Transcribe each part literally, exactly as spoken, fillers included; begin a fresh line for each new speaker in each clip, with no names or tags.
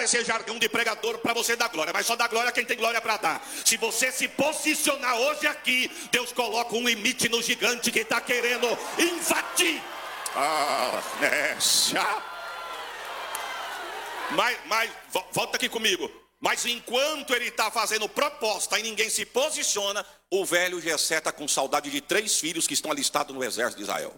parecer jargão de pregador para você dar glória, mas só dá glória quem tem glória para dar. Se você se posicionar hoje aqui, Deus coloca um limite no gigante que está querendo invadir. Ah, nessa. Mas, mas, volta aqui comigo. Mas enquanto ele está fazendo proposta e ninguém se posiciona, o velho Jessé está com saudade de três filhos que estão alistados no exército de Israel.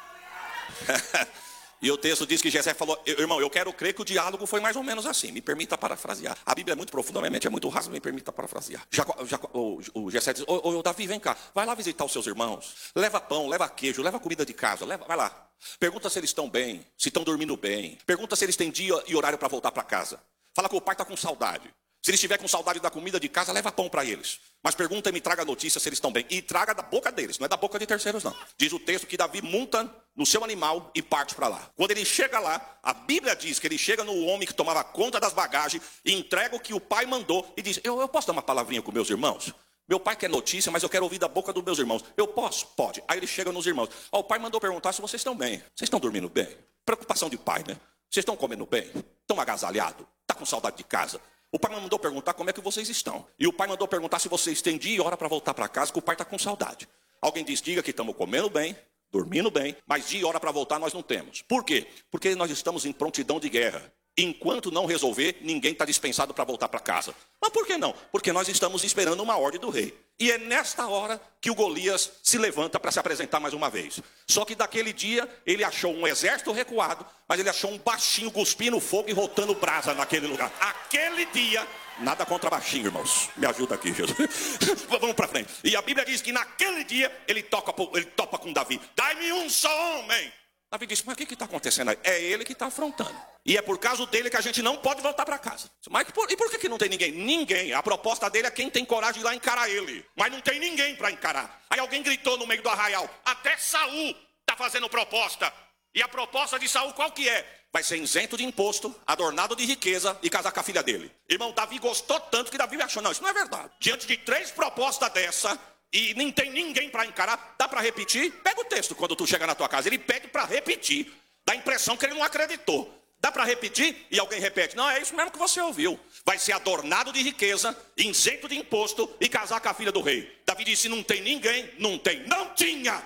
E o texto diz que Jessé falou: irmão, eu quero crer que o diálogo foi mais ou menos assim. Me permita parafrasear. A Bíblia é muito profunda, minha mente é muito rasa, me permita parafrasear. Jacó, Jacó, o, o Jessé diz: ô, ô, Davi, vem cá, vai lá visitar os seus irmãos. Leva pão, leva queijo, leva comida de casa, leva, vai lá. Pergunta se eles estão bem, se estão dormindo bem. Pergunta se eles têm dia e horário para voltar para casa. Fala que o pai está com saudade. Se ele estiver com saudade da comida de casa, leva pão para eles. Mas pergunta e me traga a notícia se eles estão bem. E traga da boca deles, não é da boca de terceiros não. Diz o texto que Davi monta no seu animal e parte para lá. Quando ele chega lá, a Bíblia diz que ele chega no homem que tomava conta das bagagens, e entrega o que o pai mandou e diz: eu, eu posso dar uma palavrinha com meus irmãos? Meu pai quer notícia, mas eu quero ouvir da boca dos meus irmãos. Eu posso? Pode. Aí ele chega nos irmãos. Ó, o pai mandou perguntar se vocês estão bem. Vocês estão dormindo bem? Preocupação de pai, né? Vocês estão comendo bem? Estão agasalhados? Está com saudade de casa? O pai mandou perguntar como é que vocês estão. E o pai mandou perguntar se vocês têm dia e hora para voltar para casa, que o pai está com saudade. Alguém diz: diga que estamos comendo bem, dormindo bem, mas dia e hora para voltar nós não temos. Por quê? Porque nós estamos em prontidão de guerra. Enquanto não resolver, ninguém está dispensado para voltar para casa. Mas por que não? Porque nós estamos esperando uma ordem do rei. E é nesta hora que o Golias se levanta para se apresentar mais uma vez. Só que daquele dia, ele achou um exército recuado, mas ele achou um baixinho cuspindo fogo e rotando brasa naquele lugar. Aquele dia, nada contra baixinho, irmãos. Me ajuda aqui, Jesus. Vamos para frente. E a Bíblia diz que naquele dia, ele, toca, ele topa com Davi: dai-me um só homem. Davi disse: mas o que está acontecendo aí? É ele que está afrontando. E é por causa dele que a gente não pode voltar para casa. Mas por, e por que, que não tem ninguém? Ninguém. A proposta dele é quem tem coragem de ir lá encarar ele. Mas não tem ninguém para encarar. Aí alguém gritou no meio do arraial: até Saul está fazendo proposta. E a proposta de Saul qual que é? Vai ser isento de imposto, adornado de riqueza e casar com a filha dele. Irmão, Davi gostou tanto que Davi achou: não, isso não é verdade. Diante de três propostas dessa, e não tem ninguém para encarar, dá para repetir? Pega o texto quando tu chega na tua casa, ele pede para repetir. Dá a impressão que ele não acreditou. Dá para repetir? E alguém repete: não, é isso mesmo que você ouviu. Vai ser adornado de riqueza, isento de imposto e casar com a filha do rei. Davi disse: não tem ninguém? Não tem. Não tinha.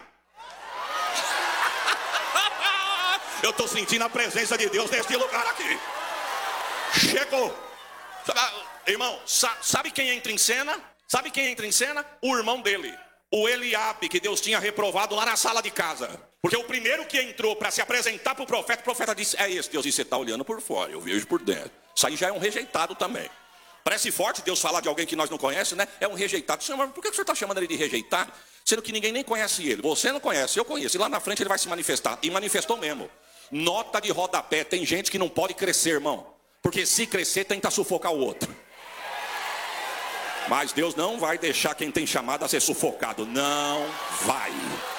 Eu estou sentindo a presença de Deus neste lugar aqui. Chegou. Irmão, sabe quem entra em cena? Sabe quem entra em cena? O irmão dele, o Eliabe, que Deus tinha reprovado lá na sala de casa. Porque o primeiro que entrou para se apresentar para o profeta, o profeta disse: é esse. Deus disse: você está olhando por fora, eu vejo por dentro. Isso aí já é um rejeitado também. Parece forte Deus falar de alguém que nós não conhecemos, né? É um rejeitado. Senhor, por que o senhor está chamando ele de rejeitado? Sendo que ninguém nem conhece ele. Você não conhece, eu conheço. E lá na frente ele vai se manifestar. E manifestou mesmo. Nota de rodapé: tem gente que não pode crescer, irmão. Porque se crescer, tenta sufocar o outro. Mas Deus não vai deixar quem tem chamado a ser sufocado. Não vai.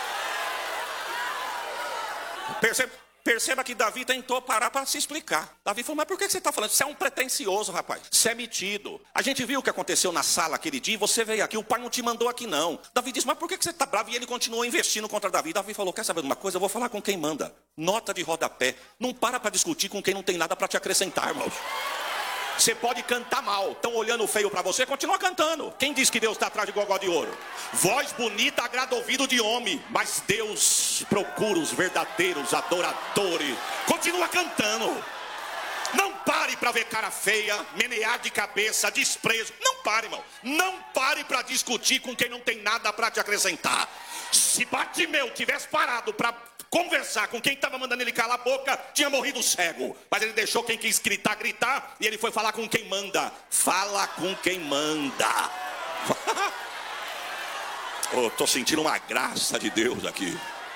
Perceba, perceba que Davi tentou parar para se explicar. Davi falou: mas por que você está falando? Você é um pretencioso, rapaz. Você é metido. A gente viu o que aconteceu na sala aquele dia. Você veio aqui, o pai não te mandou aqui não. Davi disse: mas por que você está bravo? E ele continuou investindo contra Davi. Davi falou: quer saber de uma coisa? Eu vou falar com quem manda. Nota de rodapé. Não para para discutir com quem não tem nada para te acrescentar, irmãos. Você pode cantar mal, estão olhando feio para você, continua cantando. Quem diz que Deus está atrás de gogó de ouro? Voz bonita agrada ouvido de homem, mas Deus procura os verdadeiros adoradores. Continua cantando. Não pare para ver cara feia, menear de cabeça, desprezo. Não pare, irmão. Não pare para discutir com quem não tem nada para te acrescentar. Se Bartimeu tivesse parado para conversar com quem estava mandando ele calar a boca, tinha morrido cego. Mas ele deixou quem quis gritar, gritar. E ele foi falar com quem manda. Fala com quem manda. Oh, estou sentindo uma graça de Deus aqui.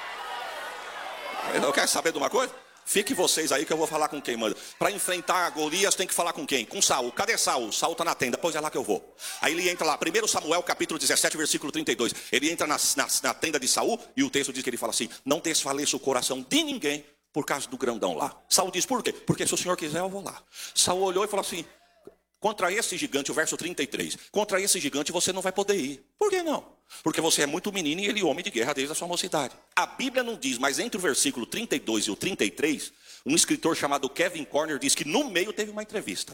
Eu quero saber de uma coisa? Fique vocês aí que eu vou falar com quem manda. Para enfrentar Golias tem que falar com quem? Com Saul. Cadê Saul? Saul está na tenda. Pois é lá que eu vou. Aí ele entra lá. primeiro Samuel capítulo dezessete, versículo trinta e dois. Ele entra na, na, na tenda de Saul e o texto diz que ele fala assim: não desfaleça o coração de ninguém por causa do grandão lá. Saul diz: por quê? Porque se o senhor quiser eu vou lá. Saul olhou e falou assim: contra esse gigante, o verso trinta e três, contra esse gigante você não vai poder ir. Por que não? Porque você é muito menino e ele homem de guerra desde a sua mocidade. A Bíblia não diz, mas entre o versículo trinta e dois e o trinta e três, um escritor chamado Kevin Corner diz que no meio teve uma entrevista.